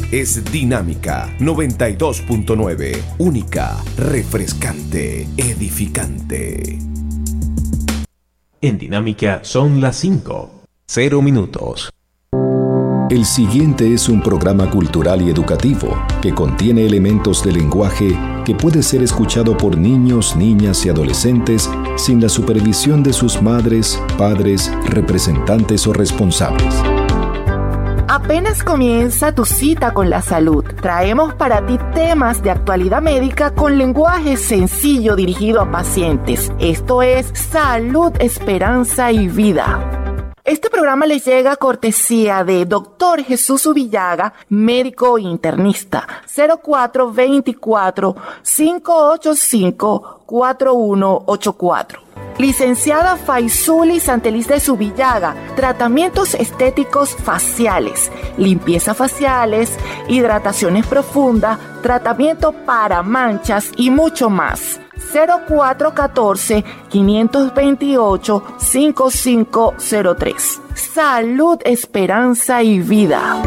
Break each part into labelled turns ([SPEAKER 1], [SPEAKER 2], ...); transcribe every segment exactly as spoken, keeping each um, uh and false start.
[SPEAKER 1] es Dinámica noventa y dos punto nueve. Única, refrescante, edificante.
[SPEAKER 2] En Dinámica son las cinco, cero minutos.
[SPEAKER 3] El siguiente es un programa cultural y educativo que contiene elementos de lenguaje que puede ser escuchado por niños, niñas y adolescentes sin la supervisión de sus madres, padres, representantes o responsables.
[SPEAKER 4] Apenas comienza tu cita con la salud. Traemos para ti temas de actualidad médica con lenguaje sencillo dirigido a pacientes. Esto es Salud, Esperanza y Vida. Este programa les llega a cortesía de doctor Jesús Ubillaga, médico internista, cero cuatro dos cuatro, cinco ocho cinco, cuatro uno ocho cuatro. Licenciada Faizuli Santeliz de Subillaga, tratamientos estéticos faciales, limpieza faciales, hidrataciones profundas, tratamiento para manchas y mucho más. cero cuatro uno cuatro, cinco dos ocho, cinco cinco cero tres. Salud, Esperanza y Vida.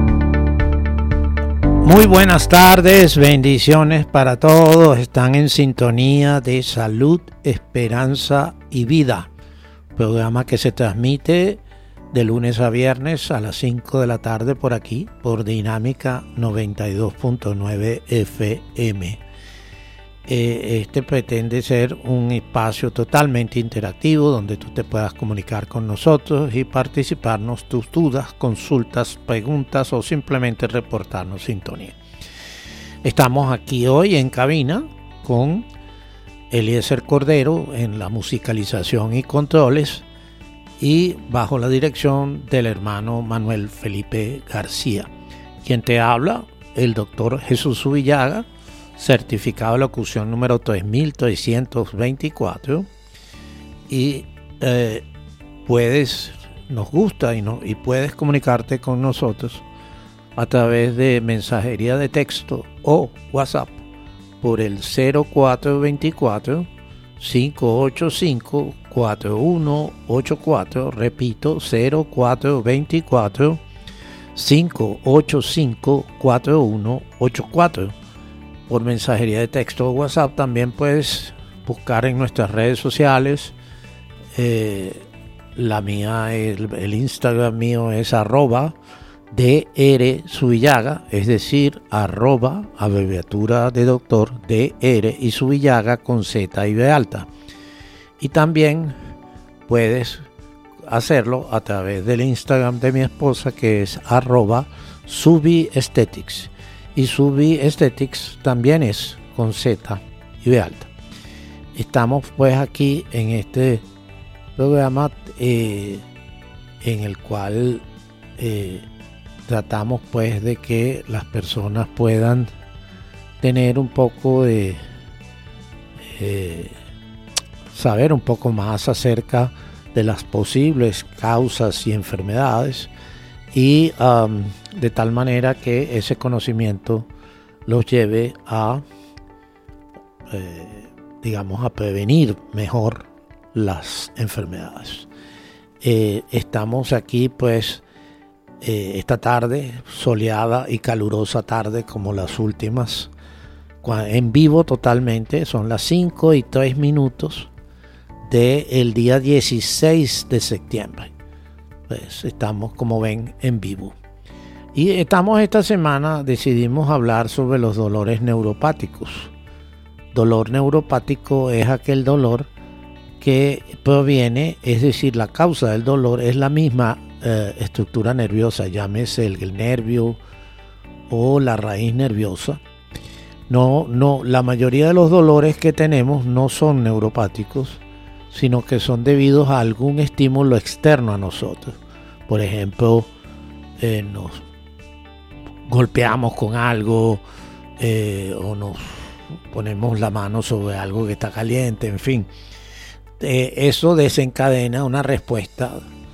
[SPEAKER 5] Muy buenas tardes, bendiciones para todos. Están en sintonía de Salud, Esperanza y Vida, programa que se transmite de lunes a viernes a las cinco de la tarde por aquí, por Dinámica noventa y dos punto nueve F M. Este pretende ser un espacio totalmente interactivo donde tú te puedas comunicar con nosotros y participarnos tus dudas, consultas, preguntas o simplemente reportarnos sintonía. Estamos aquí hoy en cabina con Eliezer Cordero en la musicalización y controles y bajo la dirección del hermano Manuel Felipe García. Quien te habla, el doctor Jesús Ubillaga, certificado de locución número tres mil trescientos veinticuatro, y eh, puedes, nos gusta y, no, y puedes comunicarte con nosotros a través de mensajería de texto o WhatsApp por el cero cuatro dos cuatro, cinco ocho cinco, cuatro uno ocho cuatro, repito, cero cuatro dos cuatro, cinco ocho cinco, cuatro uno ocho cuatro. Por mensajería de texto o WhatsApp también puedes buscar en nuestras redes sociales. Eh, la mía, el, el Instagram mío es arroba Dr Subillaga, es decir, arroba, abreviatura de doctor, Dr y Subillaga con Z y B alta. Y también puedes hacerlo a través del Instagram de mi esposa, que es arroba Subi Aesthetics. Y Subi Aesthetics también es con Z y B alta. Estamos pues aquí en este programa eh, en el cual eh, tratamos pues de que las personas puedan tener un poco de eh, saber un poco más acerca de las posibles causas y enfermedades, y um, de tal manera que ese conocimiento los lleve a eh, digamos a prevenir mejor las enfermedades. Eh, estamos aquí pues eh, esta tarde, soleada y calurosa tarde como las últimas, en vivo totalmente. Son las cinco y tres minutos del día dieciséis de septiembre. Pues estamos, como ven, en vivo. Y estamos esta semana, decidimos hablar sobre los dolores neuropáticos. Dolor neuropático es aquel dolor que proviene, es decir, la causa del dolor es la misma eh, estructura nerviosa, llámese el, el nervio o la raíz nerviosa. No, no, la mayoría de los dolores que tenemos no son neuropáticos, sino que son debidos a algún estímulo externo a nosotros. Por ejemplo, eh, nos golpeamos con algo eh, o nos ponemos la mano sobre algo que está caliente, en fin. Eh, eso desencadena una respuesta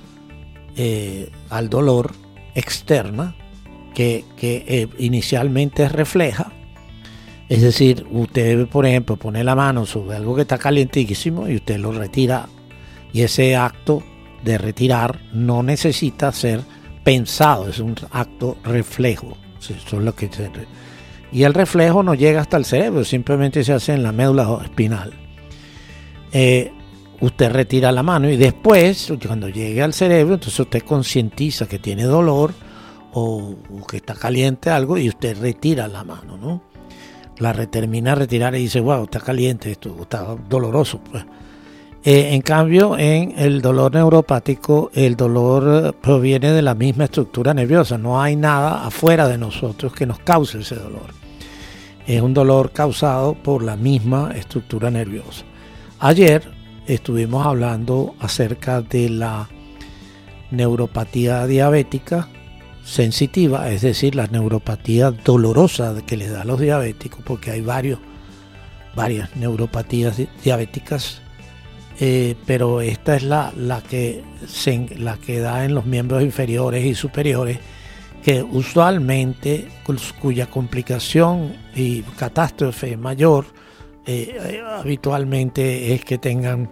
[SPEAKER 5] eh, al dolor externa que, que eh, inicialmente refleja. Es decir, usted, por ejemplo, pone la mano sobre algo que está calientísimo y usted lo retira, y ese acto de retirar no necesita ser pensado, es un acto reflejo, Eso es lo que se, y el reflejo no llega hasta el cerebro, simplemente se hace en la médula espinal. Eh, usted retira la mano y después, cuando llegue al cerebro, entonces usted concientiza que tiene dolor o, o que está caliente algo y usted retira la mano, ¿no? La re, termina de retirar y dice, wow, está caliente esto, está doloroso, pues. Eh, en cambio, en el dolor neuropático, el dolor proviene de la misma estructura nerviosa. No hay nada afuera de nosotros que nos cause ese dolor. Es un dolor causado por la misma estructura nerviosa. Ayer estuvimos hablando acerca de la neuropatía diabética sensitiva, es decir, la neuropatía dolorosa que les da a los diabéticos, porque hay varios, varias neuropatías di- diabéticas. Eh, pero esta es la, la, que se, la que da en los miembros inferiores y superiores, que usualmente cuya complicación y catástrofe mayor eh, habitualmente es que tengan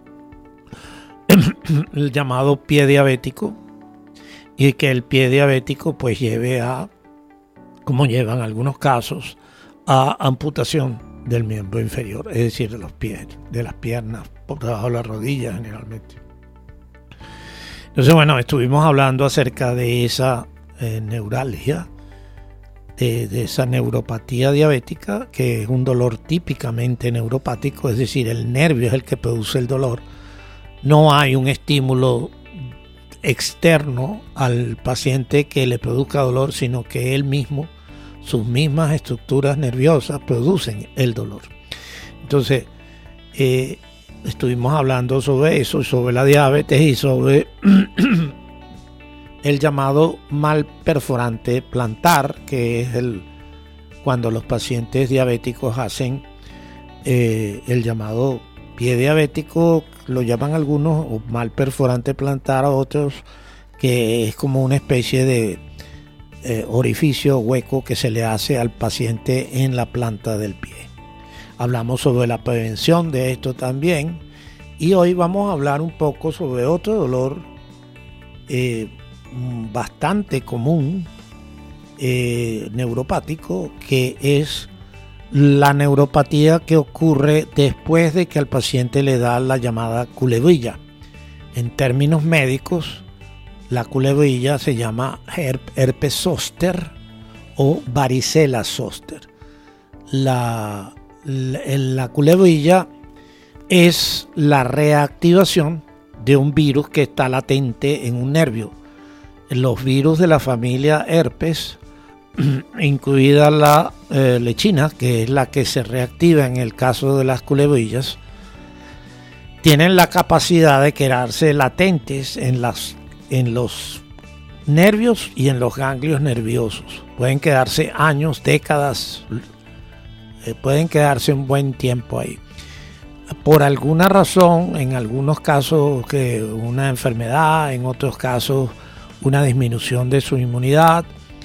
[SPEAKER 5] el llamado pie diabético, y que el pie diabético pues lleve a, como llevan algunos casos, a amputación del miembro inferior, es decir, de los pies, de las piernas, por debajo de las rodillas generalmente. Entonces, bueno, estuvimos hablando acerca de esa eh, neuralgia, de, de esa neuropatía diabética, que es un dolor típicamente neuropático, es decir, el nervio es el que produce el dolor. No hay un estímulo externo al paciente que le produzca dolor, sino que él mismo, sus mismas estructuras nerviosas producen el dolor. Entonces, eh, estuvimos hablando sobre eso, sobre la diabetes y sobre el llamado mal perforante plantar, que es el cuando los pacientes diabéticos hacen eh, el llamado pie diabético, lo llaman algunos, o mal perforante plantar a otros, que es como una especie de Eh, orificio, hueco que se le hace al paciente en la planta del pie. Hablamos sobre la prevención de esto también, y hoy vamos a hablar un poco sobre otro dolor eh, bastante común eh, neuropático, que es la neuropatía que ocurre después de que al paciente le da la llamada culebrilla. En términos médicos, la culebrilla se llama herpes zóster o varicela zóster. La, la, la culebrilla es la reactivación de un virus que está latente en un nervio. Los virus de la familia herpes, incluida la eh, lechina, que es la que se reactiva en el caso de las culebrillas, tienen la capacidad de quedarse latentes en las en los nervios y en los ganglios nerviosos. Pueden quedarse años, décadas, eh, pueden quedarse un buen tiempo ahí. Por alguna razón, en algunos casos que una enfermedad, en otros casos una disminución de su inmunidad,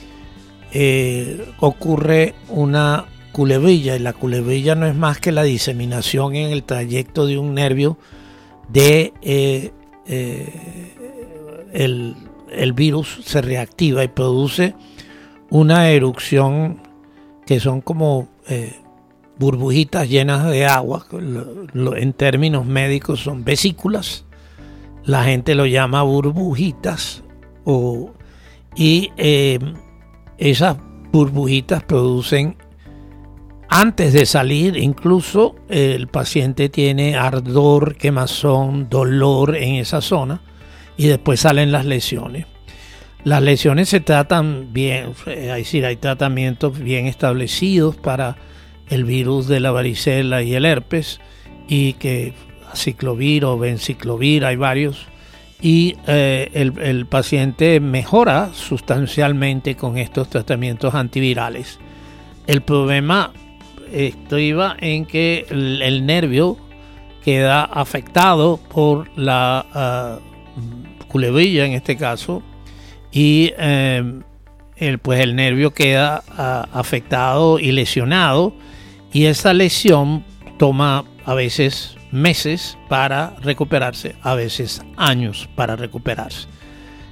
[SPEAKER 5] eh, ocurre una culebrilla, y la culebrilla no es más que la diseminación en el trayecto de un nervio de eh, eh, El, el virus se reactiva y produce una erupción que son como eh, burbujitas llenas de agua. Lo, lo, en términos médicos son vesículas, la gente lo llama burbujitas, o, y eh, esas burbujitas producen, antes de salir incluso, eh, el paciente tiene ardor, quemazón, dolor en esa zona, y después salen las lesiones. Las lesiones se tratan bien, es decir, hay tratamientos bien establecidos para el virus de la varicela y el herpes, y que aciclovir o benciclovir, hay varios, y eh, el, el paciente mejora sustancialmente con estos tratamientos antivirales. El problema estriba en que el, el nervio queda afectado por la uh, culebrilla en este caso, y eh, el, pues el nervio queda uh, afectado y lesionado, y esa lesión toma a veces meses para recuperarse, a veces años para recuperarse.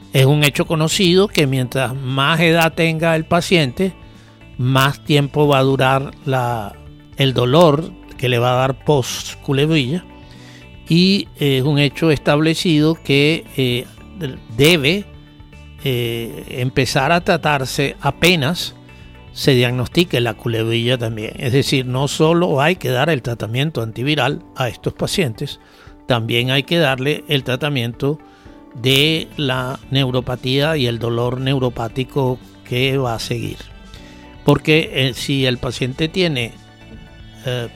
[SPEAKER 5] Es un hecho conocido que mientras más edad tenga el paciente, más tiempo va a durar la, el dolor que le va a dar post culebrilla, y es un hecho establecido que eh, debe eh, empezar a tratarse apenas se diagnostique la culebrilla también. Es decir, no solo hay que dar el tratamiento antiviral a estos pacientes, también hay que darle el tratamiento de la neuropatía y el dolor neuropático que va a seguir. Porque eh, si el paciente tiene eh,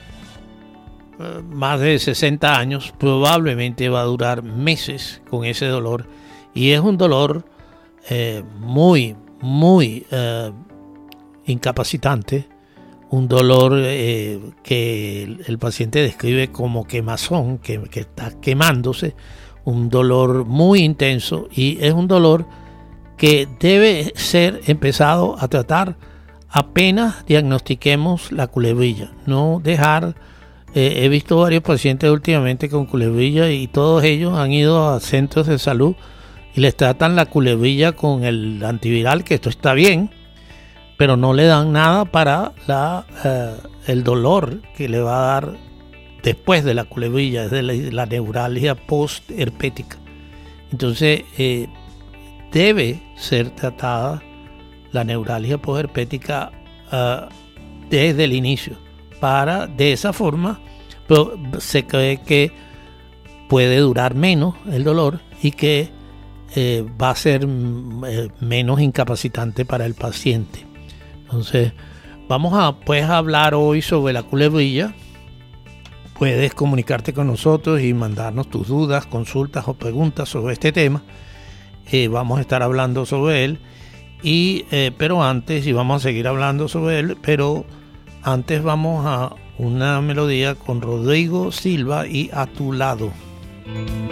[SPEAKER 5] más de sesenta años, probablemente va a durar meses con ese dolor, y es un dolor eh, muy, muy eh, incapacitante, un dolor eh, que el, el paciente describe como quemazón, que, que está quemándose, un dolor muy intenso, y es un dolor que debe ser empezado a tratar apenas diagnostiquemos la culebrilla. No dejar, eh, he visto varios pacientes últimamente con culebrilla y todos ellos han ido a centros de salud y les tratan la culebrilla con el antiviral, que esto está bien, pero no le dan nada para la, eh, el dolor que le va a dar después de la culebrilla, es de la, la neuralgia post-herpética. Entonces eh, debe ser tratada la neuralgia post-herpética uh, desde el inicio, para de esa forma pero se cree que puede durar menos el dolor y que eh, va a ser eh, menos incapacitante para el paciente. Entonces vamos a pues a hablar hoy sobre la culebrilla. Puedes comunicarte con nosotros y mandarnos tus dudas, consultas o preguntas sobre este tema. Eh, vamos a estar hablando sobre él. Y, eh, pero antes, y vamos a seguir hablando sobre él, pero antes vamos a una melodía con Rodrigo Silva y A Tu Lado.